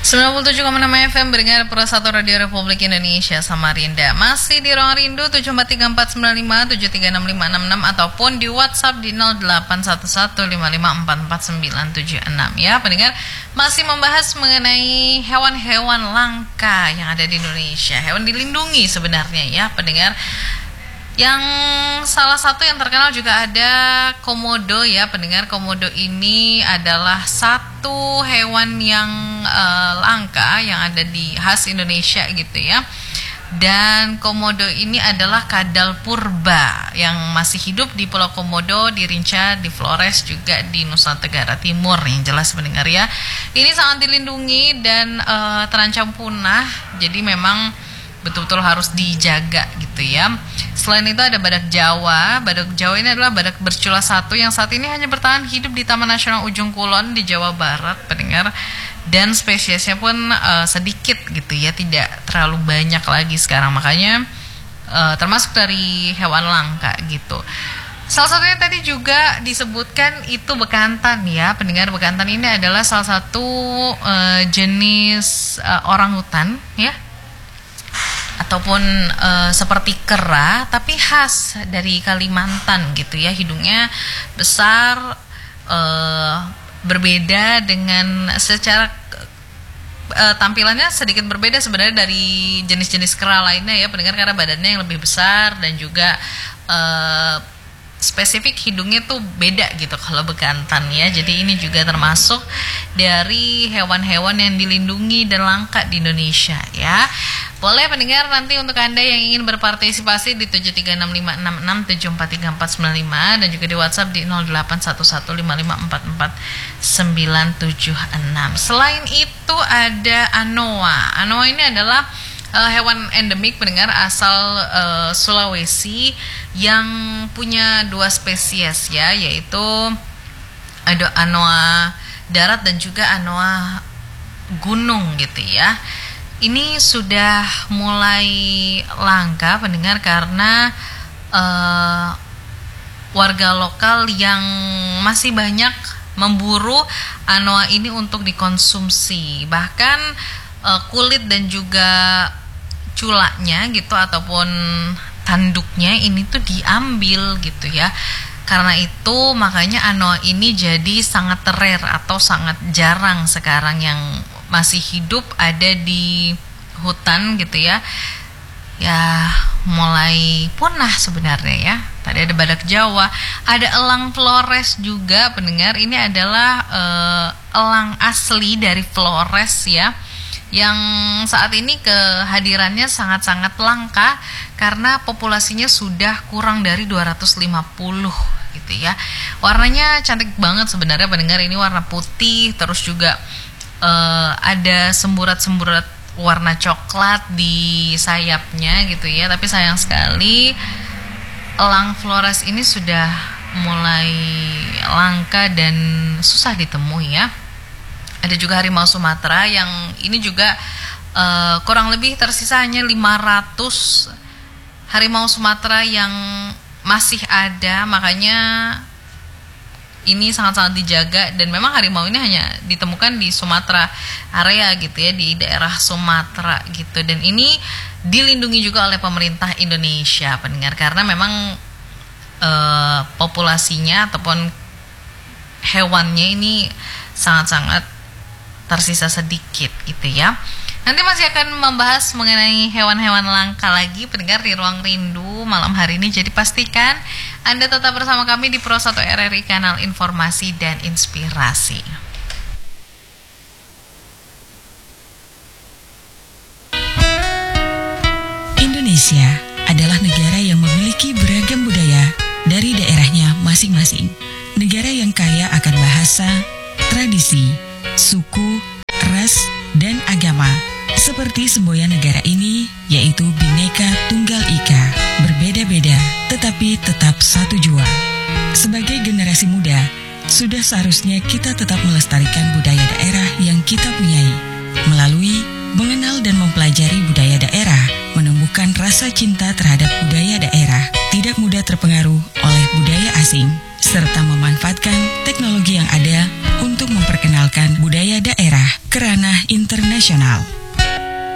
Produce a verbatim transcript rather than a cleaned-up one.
sembilan puluh tujuh koma enam F M berdengar Pro satu Radio Republik Indonesia Samarinda. Masih di Ruang Rindu tujuh empat tiga empat sembilan lima tujuh tiga enam lima enam enam ataupun di WhatsApp di nol delapan satu satu lima lima empat empat sembilan tujuh enam ya. Pendengar, masih membahas mengenai hewan-hewan langka yang ada di Indonesia. Hewan dilindungi sebenarnya ya, pendengar. Yang salah satu yang terkenal juga ada komodo ya, pendengar. Komodo ini adalah satu hewan yang uh, langka yang ada di khas Indonesia gitu ya. Dan komodo ini adalah kadal purba yang masih hidup di Pulau Komodo, di Rinca, di Flores, juga di Nusa Tenggara Timur. Yang jelas pendengar ya, ini sangat dilindungi dan uh, terancam punah. Jadi memang betul-betul harus dijaga gitu ya. Selain itu ada badak Jawa. Badak Jawa ini adalah badak bercula satu yang saat ini hanya bertahan hidup di Taman Nasional Ujung Kulon di Jawa Barat, pendengar. Dan spesiesnya pun uh, sedikit gitu ya, tidak terlalu banyak lagi sekarang. Makanya uh, termasuk dari hewan langka gitu. Salah satunya tadi juga disebutkan itu bekantan ya, pendengar. Bekantan ini adalah salah satu uh, jenis uh, orangutan ya, ataupun uh, seperti kera tapi khas dari Kalimantan gitu ya. Hidungnya besar, uh, berbeda dengan secara uh, tampilannya sedikit berbeda sebenarnya dari jenis-jenis kera lainnya ya, pendengar, karena badannya yang lebih besar dan juga uh, spesifik hidungnya tuh beda gitu kalau bekantan ya. Jadi ini juga termasuk dari hewan-hewan yang dilindungi dan langka di Indonesia ya. Boleh pendengar nanti untuk Anda yang ingin berpartisipasi di tujuh tiga enam lima enam enam tujuh empat tiga empat sembilan lima dan juga di WhatsApp di nol delapan satu satu lima lima empat empat sembilan tujuh enam. Selain itu ada anoa. Anoa ini adalah uh, hewan endemik, pendengar, asal uh, Sulawesi yang punya dua spesies ya, yaitu ada anoa darat dan juga anoa gunung gitu ya. Ini sudah mulai langka, pendengar, karena uh, warga lokal yang masih banyak memburu anoa ini untuk dikonsumsi. Bahkan uh, kulit dan juga culaknya gitu ataupun tanduknya ini tuh diambil gitu ya. Karena itu makanya anoa ini jadi sangat rare atau sangat jarang sekarang yang masih hidup ada di hutan gitu ya. Ya mulai punah sebenarnya ya. Tadi ada badak Jawa, ada elang Flores juga, pendengar. Ini adalah uh, elang asli dari Flores ya, yang saat ini kehadirannya sangat-sangat langka karena populasinya sudah kurang dari dua ratus lima puluh gitu ya. Warnanya cantik banget sebenarnya, pendengar. Ini warna putih, terus juga Uh, ada semburat-semburat warna coklat di sayapnya gitu ya. Tapi sayang sekali elang Flores ini sudah mulai langka dan susah ditemui ya. Ada juga harimau Sumatera yang ini juga uh, kurang lebih tersisa hanya lima ratus harimau Sumatera yang masih ada. Makanya ini sangat-sangat dijaga, dan memang harimau ini hanya ditemukan di Sumatera area gitu ya, di daerah Sumatera gitu. Dan ini dilindungi juga oleh pemerintah Indonesia, pendengar, karena memang eh, populasinya ataupun hewannya ini sangat-sangat tersisa sedikit gitu ya. Nanti masih akan membahas mengenai hewan-hewan langka lagi, pendengar, di Ruang Rindu malam hari ini. Jadi pastikan Anda tetap bersama kami di Pro satu R R I, kanal informasi dan inspirasi. Indonesia adalah negara yang memiliki beragam budaya dari daerahnya masing-masing. Negara yang kaya akan bahasa, tradisi, suku, ras, dan agama. Seperti semboyan negara ini, yaitu Bhinneka Tunggal Ika, berbeda-beda tetapi tetap satu jua. Sebagai generasi muda, sudah seharusnya kita tetap melestarikan budaya daerah yang kita punyai. Melalui mengenal dan mempelajari budaya daerah, menumbuhkan rasa cinta terhadap budaya daerah, tidak mudah terpengaruh oleh budaya asing, serta memanfaatkan teknologi yang ada untuk memperkenalkan budaya daerah ke ke ranah internasional.